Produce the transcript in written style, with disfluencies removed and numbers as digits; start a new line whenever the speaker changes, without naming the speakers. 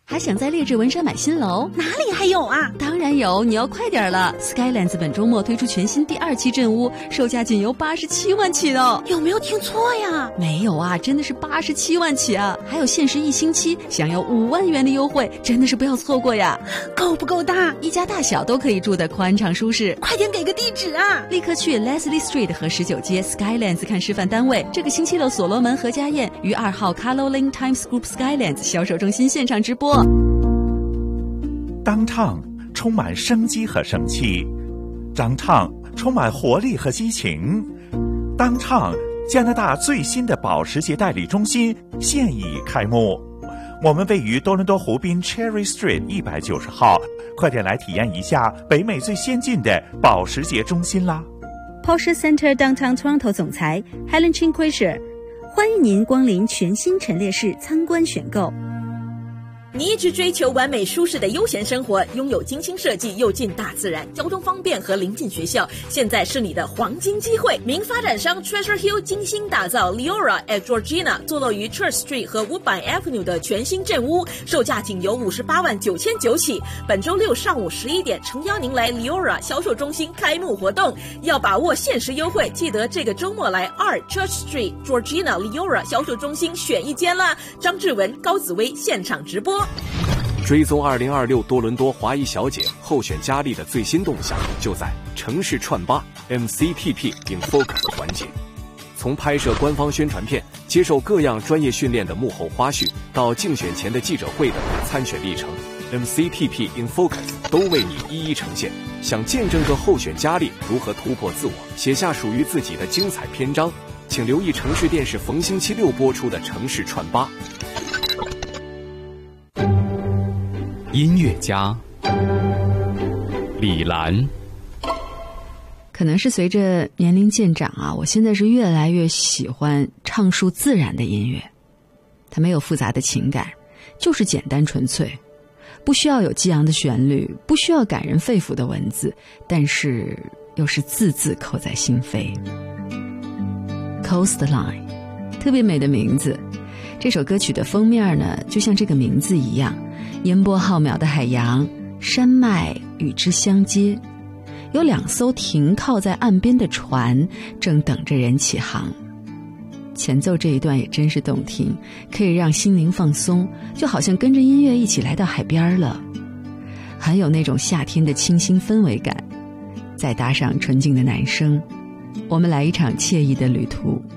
还想在劣质文山买新楼？
哪里还有啊？
当然有，你要快点了。Skylands 本周末推出全新第2期镇屋，售价仅由87万起的。
有没有听错呀？
没有啊，真的是87万起啊！还有限时1星期享有5万元的优惠，真的是不要错过呀！
够不够大？
一家大小都可以住得宽敞舒适。
快点给个地址啊！
立刻去 Leslie Street 和19街 Skylands 看示范单位。这个星期六所罗门何家宴于2号 Carlo Lane Times Group Skylands 销售中心现场直播。
Downtown 充满生机和生气， Downtown 充满活力和激情。 Downtown 加拿大最新的保时捷代理中心现已开幕，我们位于多伦多湖滨 Cherry Street 190号，快点来体验一下北美最先进的保时捷中心啦。
Porsche Center Downtown Toronto 总裁 Helen Chin-Quisher 欢迎您光临全新陈列室参观选购。
你一直追求完美舒适的悠闲生活，拥有精心设计又近大自然，交通方便和临近学校，现在是你的黄金机会。名发展商 Treasure Hill 精心打造 Leora at Georgina 坐落于 Church Street 和 Woodbine Avenue 的全新镇屋，售价仅由58万9,900起。本周六上午11点，诚邀您来 Leora 销售中心开幕活动，要把握限时优惠，记得这个周末来2 Church Street Georgina Leora 销售中心选一间啦。张志文、高紫薇现场直播。
追踪2026多伦多华裔小姐候选佳丽的最新动向，就在城市串吧 MCPP in Focus 环节。从拍摄官方宣传片、接受各样专业训练的幕后花絮，到竞选前的记者会的参选历程， MCPP in Focus 都为你一一呈现。想见证个候选佳丽如何突破自我，写下属于自己的精彩篇章，请留意城市电视逢星期六播出的城市串吧。
音乐家李兰。
可能是随着年龄渐长啊，我现在是越来越喜欢唱述自然的音乐。它没有复杂的情感，就是简单纯粹，不需要有激昂的旋律，不需要感人肺腑的文字，但是又是字字扣在心扉。 Coastline 特别美的名字。这首歌曲的封面呢，就像这个名字一样，烟波浩渺的海洋，山脉与之相接，有2艘停靠在岸边的船正等着人起航。前奏这一段也真是动听，可以让心灵放松，就好像跟着音乐一起来到海边了，很有那种夏天的清新氛围感。再搭上纯净的男声，我们来一场惬意的旅途。